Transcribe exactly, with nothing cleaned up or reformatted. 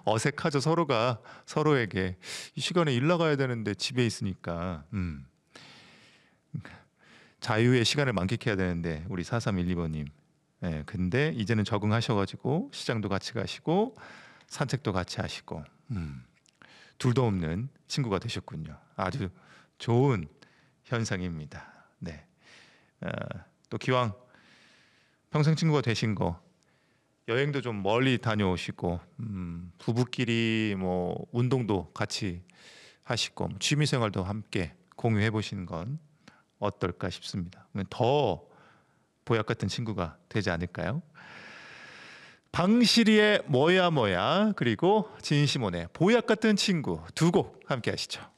어색하죠. 서로가 서로에게 이 시간에 일 나가야 되는데 집에 있으니까 음. 자유의 시간을 만끽해야 되는데 우리 사삼일이 번님. 예, 근데 이제는 적응하셔가지고 시장도 같이 가시고 산책도 같이 하시고 음. 둘도 없는 친구가 되셨군요. 아주 좋은 현상입니다. 네. 어, 또 기왕 평생 친구가 되신 거 여행도 좀 멀리 다녀오시고 음, 부부끼리 뭐 운동도 같이 하시고 취미생활도 함께 공유해 보시는 건 어떨까 싶습니다. 더 보약 같은 친구가 되지 않을까요? 방시리의 뭐야 뭐야 그리고 진시몬의 보약 같은 친구 두 곡 함께 하시죠.